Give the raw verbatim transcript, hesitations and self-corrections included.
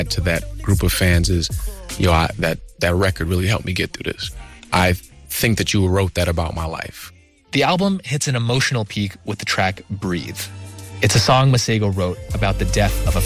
to that group of fans is, yo, I, that, that record really helped me get through this. I think that you wrote that about my life. The album hits an emotional peak with the track Breathe. It's a song Masego wrote about the death of a